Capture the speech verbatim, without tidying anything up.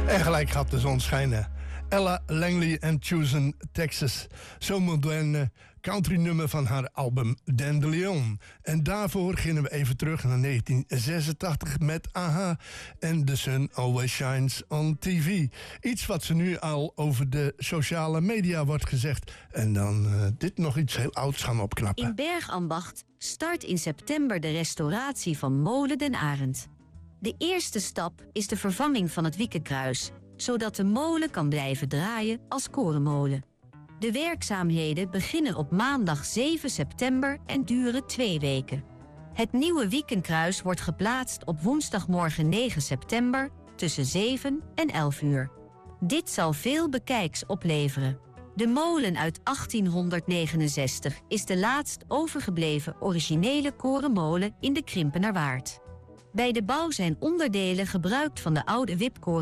En gelijk gaat de zon schijnen. Ella Langley en Chosen Texas. Zo'n moderne countrynummer van haar album Dandelion. En daarvoor gingen we even terug naar negentien zesentachtig met Aha en The Sun Always Shines on T V. Iets wat ze nu al over de sociale media wordt gezegd. En dan uh, dit nog iets heel ouds gaan opknappen. In Bergambacht start in september de restauratie van Molen Den Arend. De eerste stap is de vervanging van het wiekenkruis, zodat de molen kan blijven draaien als korenmolen. De werkzaamheden beginnen op maandag zeven september en duren twee weken. Het nieuwe wiekenkruis wordt geplaatst op woensdagmorgen negen september tussen zeven en elf uur. Dit zal veel bekijks opleveren. De molen uit achttienhonderdnegenenzestig is de laatst overgebleven originele korenmolen in de Krimpenerwaard. Bij de bouw zijn onderdelen gebruikt van de oude wipkoren